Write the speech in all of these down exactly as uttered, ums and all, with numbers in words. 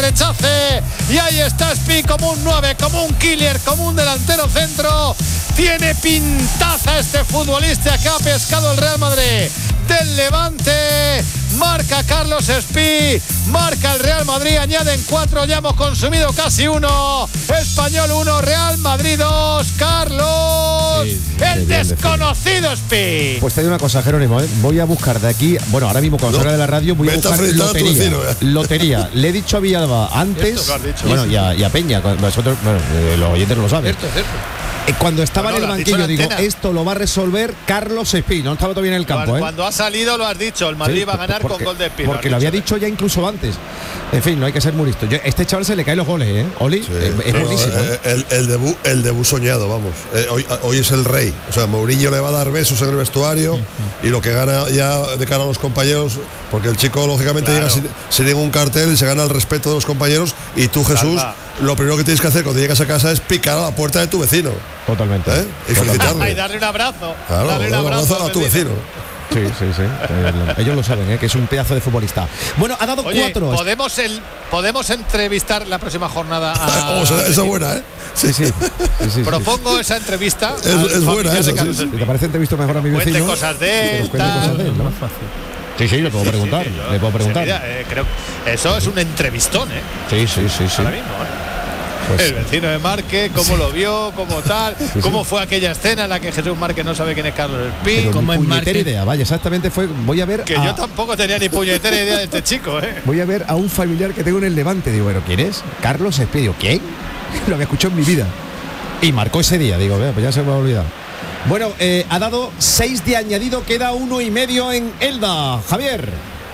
rechace. Y ahí está Spi como un nueve, como un killer, como un delantero centro. Tiene pintaza este futbolista que ha pescado el Real Madrid del Levante. Marca Carlos Spi, marca el Real Madrid, añaden cuatro, ya hemos consumido casi uno. Español uno, Real Madrid dos. Carlos, sí, el bien, desconocido Spi. Pues te digo una cosa, Jerónimo, ¿eh? Voy a buscar de aquí, bueno, ahora mismo cuando no, salga de la radio voy a buscar lotería. Vecino, ¿eh? Lotería. Le he dicho a Villalba antes, dicho, bueno, y a, y a Peña, vosotros, bueno, eh, los oyentes no lo saben. Cierto, cierto. Cuando estaba no, no, en el banquillo, digo, esto lo va a resolver Carlos Spi. No estaba todavía en el campo, ¿eh? Cuando ha salido lo has dicho, el Madrid sí, va a ganar porque, con gol de Spi. Porque lo había dicho ya incluso antes. En fin, no hay que ser muy listo. Yo, este chaval se le caen los goles, ¿eh? Oli, sí, es, es buenísimo. Eh, el, el, debut, el debut soñado, vamos. Eh, hoy, hoy es el rey. O sea, Mourinho le va a dar besos en el vestuario uh-huh. y lo que gana ya de cara a los compañeros, porque el chico lógicamente claro. llega sin, sin ningún cartel y se gana el respeto de los compañeros. Y tú, Jesús, Salva. Lo primero que tienes que hacer cuando llegas a casa es picar a la puerta de tu vecino. Totalmente. ¿Eh? Y felicitarle. Y darle un abrazo. Claro, darle un abrazo, abrazo a tu vecino. Sí, sí, sí. Ellos lo saben, ¿eh? Que es un pedazo de futbolista. Bueno, ha dado Oye, cuatro. Podemos el, podemos entrevistar la próxima jornada a. Oh, esa, esa buena, ¿eh? Sí, sí. sí, sí Propongo sí. esa entrevista. Es, es buena, esa, sí, sí. ¿Te parece entrevista mejor a mi vecino? Cuente cosas de él. Cuente cosas de él, ¿no? Sí, sí, le puedo preguntar. Sí, sí, yo, le puedo preguntar. Sí, mira, eh, creo eso es un entrevistón, ¿eh? Sí, sí, sí, sí. Ahora mismo, ¿eh? Pues, el vecino de Márquez, cómo sí. lo vio, cómo tal, sí, cómo sí. fue aquella escena en la que Jesús Márquez no sabe quién es Carlos Spi. Como es puñetera idea, vaya, exactamente fue. Voy a ver. Que a, yo tampoco tenía ni puñetera idea de este chico, ¿eh? Voy a ver a un familiar que tengo en el Levante. Digo, bueno, ¿quién es? Carlos Spi. Digo, ¿quién? Lo había escuchado en mi vida. Y marcó ese día. Digo, vea, pues ya se me ha olvidado. Bueno, eh, ha dado seis de añadido, queda uno y medio en Elda. Javier.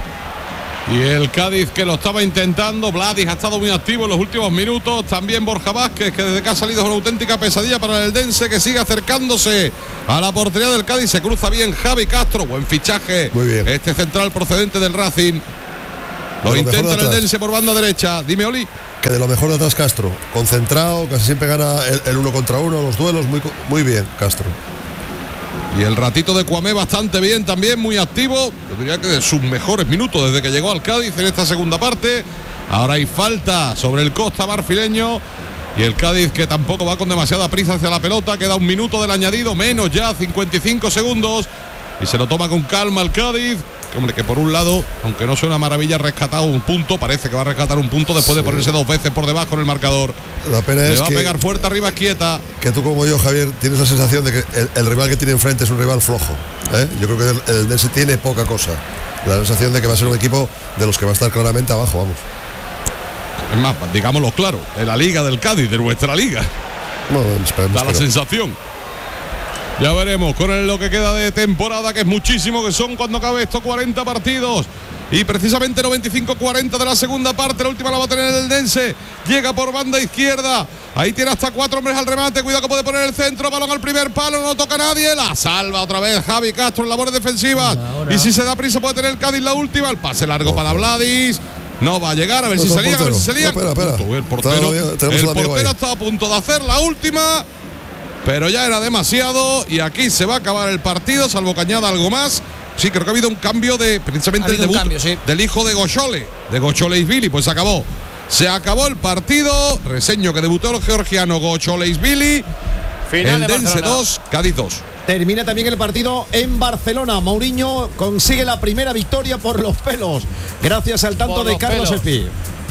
Y el Cádiz que lo estaba intentando, Vladis ha estado muy activo en los últimos minutos, también Borja Vázquez, que desde que ha salido es una auténtica pesadilla para el Eldense, que sigue acercándose a la portería del Cádiz, se cruza bien Javi Castro, buen fichaje, muy bien. Este central procedente del Racing, lo, lo intenta el Eldense por banda derecha, dime Oli. Que de lo mejor de atrás Castro, concentrado, casi siempre gana el, el uno contra uno, los duelos, muy, muy bien Castro. Y el ratito de Cuamé bastante bien también, muy activo. Yo diría que de sus mejores minutos desde que llegó al Cádiz en esta segunda parte. Ahora hay falta sobre el Costa marfileño. Y el Cádiz que tampoco va con demasiada prisa hacia la pelota. Queda un minuto del añadido, menos ya, cincuenta y cinco segundos. Y se lo toma con calma el Cádiz. Hombre, que por un lado, aunque no sea una maravilla, ha rescatado un punto. Parece que va a rescatar un punto después sí. de ponerse dos veces por debajo en el marcador. La pena Le es va que, a pegar fuerte arriba, quieta. Que tú como yo, Javier, tienes la sensación de que el, el rival que tiene enfrente es un rival flojo, ¿eh? Yo creo que el, el Dense tiene poca cosa. La sensación de que va a ser un equipo de los que va a estar claramente abajo, vamos. Es más, digámoslo claro, de la liga del Cádiz, de nuestra liga. Bueno, esperemos da la no. sensación. Ya veremos con el, lo que queda de temporada, que es muchísimo, que son cuando acabe estos cuarenta partidos. Y precisamente noventa y cinco cuarenta de la segunda parte, la última la va a tener el Eldense. Llega por banda izquierda. Ahí tiene hasta cuatro hombres al remate. Cuidado que puede poner el centro. Balón al primer palo, no toca a nadie. La salva otra vez Javi Castro en labores defensivas. Ahora. Y si se da prisa puede tener el Cádiz la última. El pase largo oh, para Vladis. No va a llegar, a ver no, si salía, a ver si salía. No, espera, espera. El portero, el portero está a punto de hacer la última. Pero ya era demasiado y aquí se va a acabar el partido, salvo que añada algo más. Sí, creo que ha habido un cambio de precisamente el debut cambio, sí. del hijo de Gochole, de Gocholeisvili, pues se acabó. Se acabó el partido, reseño que debutó el georgiano Gocholeisvili. Eldense dos, Cádiz dos. Termina también el partido en Barcelona. Mourinho consigue la primera victoria por los pelos, gracias al tanto de Carlos Spi.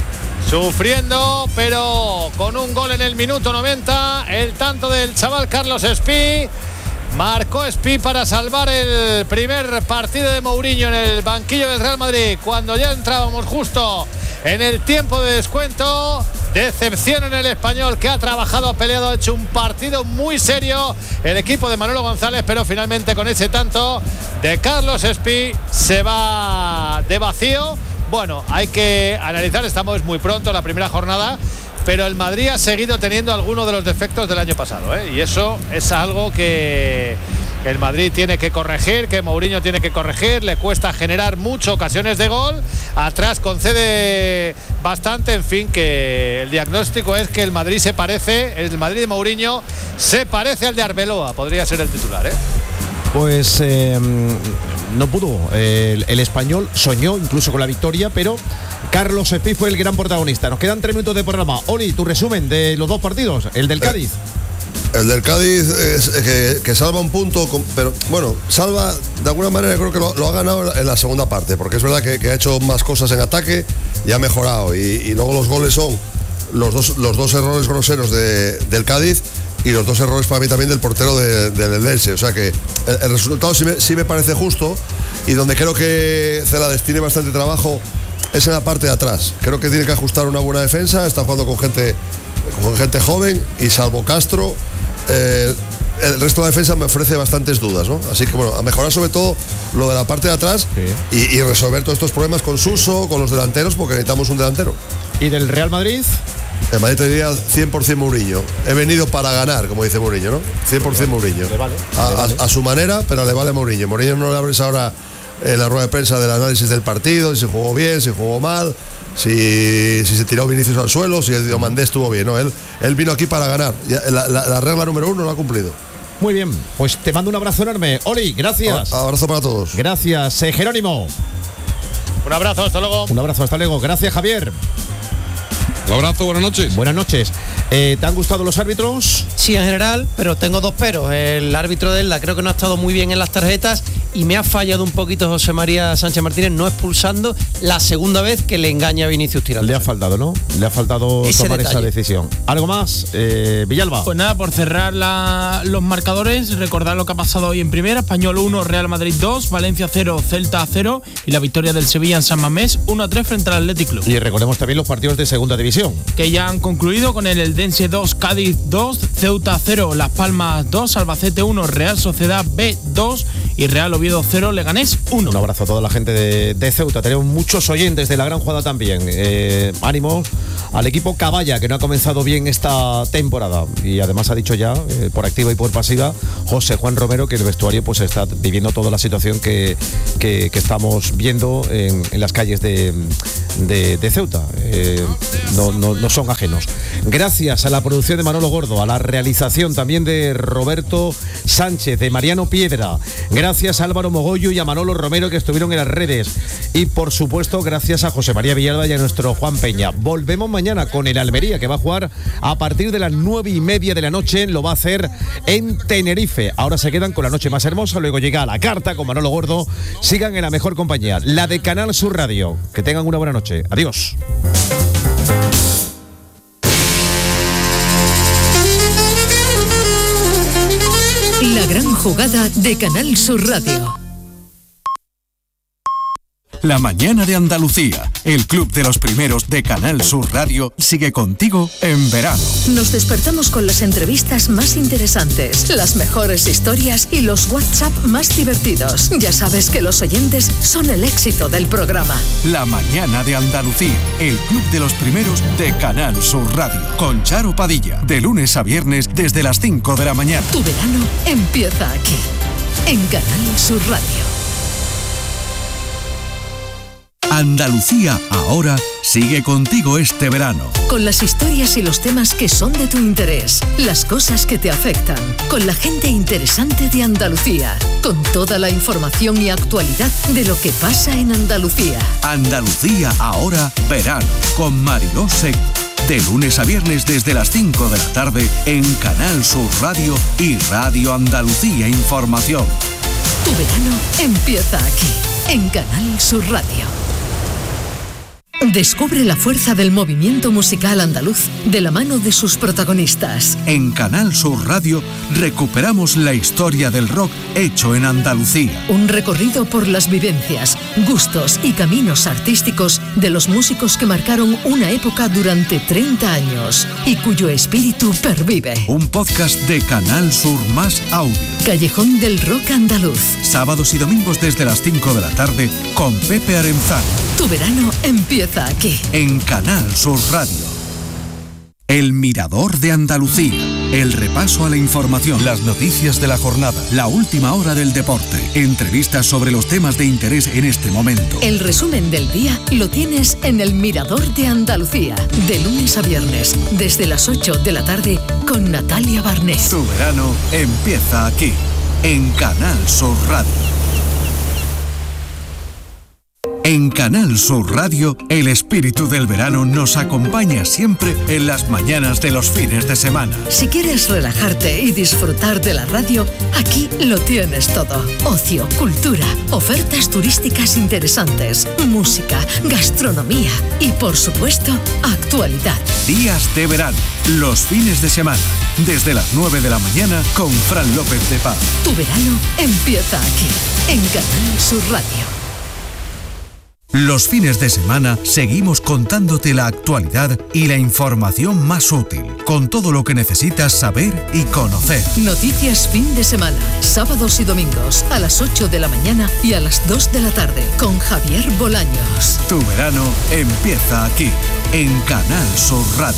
Sufriendo, pero con un gol en el minuto noventa. El tanto del chaval Carlos Spi. Marcó Spi para salvar el primer partido de Mourinho en el banquillo del Real Madrid. Cuando ya entrábamos justo en el tiempo de descuento. Decepción en el Español, que ha trabajado, ha peleado, ha hecho un partido muy serio el equipo de Manolo González, pero finalmente con ese tanto de Carlos Spi se va de vacío. Bueno, hay que analizar, estamos muy pronto en la primera jornada, pero el Madrid ha seguido teniendo algunos de los defectos del año pasado, ¿eh? Y eso es algo que el Madrid tiene que corregir, que Mourinho tiene que corregir. Le cuesta generar muchas ocasiones de gol, atrás concede bastante, en fin, que el diagnóstico es que el Madrid se parece, el Madrid de Mourinho se parece al de Arbeloa, podría ser el titular, ¿eh? Pues eh, no pudo. El, el Español soñó incluso con la victoria, pero Carlos Espí fue el gran protagonista. Nos quedan tres minutos de programa. Oli, tu resumen de los dos partidos, el del Cádiz. El del Cádiz es que, que salva un punto, pero bueno, salva de alguna manera, creo que lo, lo ha ganado en la segunda parte, porque es verdad que, que ha hecho más cosas en ataque y ha mejorado. Y, y luego los goles son los dos, los dos errores groseros de, del Cádiz y los dos errores para mí también del portero de, del Eldense. O sea que el, el resultado sí me, sí me parece justo, y donde creo que Celades tiene bastante trabajo es en la parte de atrás. Creo que tiene que ajustar una buena defensa, está jugando con gente, con gente joven, y salvo Castro, Eh, el resto de la defensa me ofrece bastantes dudas, ¿no? Así que bueno, a mejorar sobre todo lo de la parte de atrás, sí. y, y resolver todos estos problemas con Suso, con los delanteros, porque necesitamos un delantero. ¿Y del Real Madrid? El Madrid te diría cien por ciento Mourinho. He venido para ganar, como dice Mourinho, ¿no? cien por ciento Mourinho. Le vale, a, le vale. A, a su manera, pero le vale Mourinho. Mourinho no le abres ahora en la rueda de prensa del análisis del partido, si jugó bien, si jugó mal, si, si se tiró Vinicius al suelo, si el Diomandé estuvo bien, ¿no? Él, él vino aquí para ganar. La, la, la regla número uno lo ha cumplido. Muy bien, pues te mando un abrazo enorme. Oli, gracias. Un abrazo para todos. Gracias, eh, Jerónimo. Un abrazo, hasta luego. Un abrazo, hasta luego. Gracias, Javier. Un abrazo, buenas noches. Buenas noches. Eh, ¿Te han gustado los árbitros? Sí, en general, pero tengo dos peros. El árbitro de Elda creo que no ha estado muy bien en las tarjetas y me ha fallado un poquito José María Sánchez Martínez no expulsando la segunda vez que le engaña a Vinicius Tirante. Le ha faltado, ¿no? Le ha faltado Ese tomar detalle. esa decisión. ¿Algo más? Eh, Villalba. Pues nada, por cerrar la, los marcadores, recordar lo que ha pasado hoy en primera. Español uno, Real Madrid dos, Valencia cero, Celta cero y la victoria del Sevilla en San Mamés uno a tres frente al Athletic Club. Y recordemos también los partidos de segunda división, que ya han concluido con el Eldense dos, Cádiz dos, Ceuta cero, Las Palmas dos, Albacete uno, Real Sociedad B dos y Real Oviedo cero, Leganés uno. Un abrazo a toda la gente de, de Ceuta. Tenemos muchos oyentes de la gran jugada también. Eh, ánimo al equipo Caballa, que no ha comenzado bien esta temporada. Y además ha dicho ya, eh, por activa y por pasiva, José Juan Romero, que el vestuario pues está viviendo toda la situación que, que, que estamos viendo en, en las calles de, de, de Ceuta. Eh, no, no, no son ajenos. Gracias a la producción de Manolo Gordo, a la realización también de Roberto Sánchez, de Mariano Piedra. Gracias a Álvaro Mogollo y a Manolo Romero, que estuvieron en las redes. Y por supuesto, gracias a José María Villalba y a nuestro Juan Peña. Volvemos mañana con el Almería, que va a jugar a partir de las nueve y media de la noche. Lo va a hacer en Tenerife. Ahora se quedan con la noche más hermosa. Luego llega La Carta con Manolo Gordo. Sigan en la mejor compañía, la de Canal Sur Radio. Que tengan una buena noche. Adiós. La gran jugada de Canal Sur Radio. La mañana de Andalucía, el club de los primeros de Canal Sur Radio, sigue contigo en verano. Nos despertamos con las entrevistas más interesantes, las mejores historias y los WhatsApp más divertidos. Ya sabes que los oyentes son el éxito del programa. La mañana de Andalucía, el club de los primeros de Canal Sur Radio, con Charo Padilla, de lunes a viernes desde las cinco de la mañana. Tu verano empieza aquí, en Canal Sur Radio. Andalucía ahora sigue contigo este verano. Con las historias y los temas que son de tu interés, las cosas que te afectan, con la gente interesante de Andalucía, con toda la información y actualidad de lo que pasa en Andalucía. Andalucía ahora verano, con Mariló Seco. De lunes a viernes desde las cinco de la tarde en Canal Sur Radio y Radio Andalucía Información. Tu verano empieza aquí, en Canal Sur Radio. Descubre la fuerza del movimiento musical andaluz de la mano de sus protagonistas. En Canal Sur Radio recuperamos la historia del rock hecho en Andalucía. Un recorrido por las vivencias, gustos y caminos artísticos de los músicos que marcaron una época durante treinta años y cuyo espíritu pervive. Un podcast de Canal Sur Más Audio. Callejón del Rock Andaluz. Sábados y domingos desde las cinco de la tarde con Pepe Arenzano. Tu verano empieza aquí. En Canal Sur Radio. El Mirador de Andalucía. El repaso a la información, las noticias de la jornada, la última hora del deporte, entrevistas sobre los temas de interés en este momento. El resumen del día lo tienes en El Mirador de Andalucía, de lunes a viernes, desde las ocho de la tarde, con Natalia Barnés. Tu verano empieza aquí, en Canal Sur Radio. En Canal Sur Radio, el espíritu del verano nos acompaña siempre en las mañanas de los fines de semana. Si quieres relajarte y disfrutar de la radio, aquí lo tienes todo. Ocio, cultura, ofertas turísticas interesantes, música, gastronomía y, por supuesto, actualidad. Días de verano, los fines de semana, desde las nueve de la mañana con Fran López de Paz. Tu verano empieza aquí, en Canal Sur Radio. Los fines de semana seguimos contándote la actualidad y la información más útil, con todo lo que necesitas saber y conocer. Noticias fin de semana, sábados y domingos, a las ocho de la mañana y a las dos de la tarde, con Javier Bolaños. Tu verano empieza aquí, en Canal Sur Radio.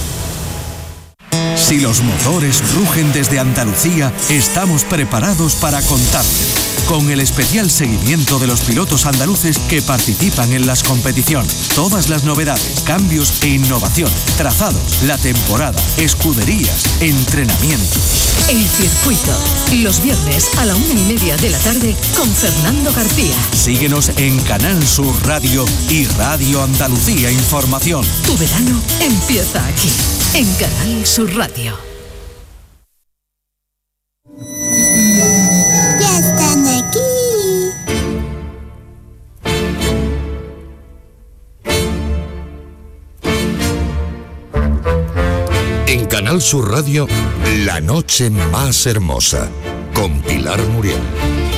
Si los motores rugen desde Andalucía, estamos preparados para contarte. Con el especial seguimiento de los pilotos andaluces que participan en las competiciones. Todas las novedades, cambios e innovación, trazados, la temporada, escuderías, entrenamientos. El circuito, los viernes a la una y media de la tarde con Fernando García. Síguenos en Canal Sur Radio y Radio Andalucía Información. Tu verano empieza aquí, en Canal Sur Radio. En Canal Sur Radio, La Noche Más Hermosa, con Pilar Muriel.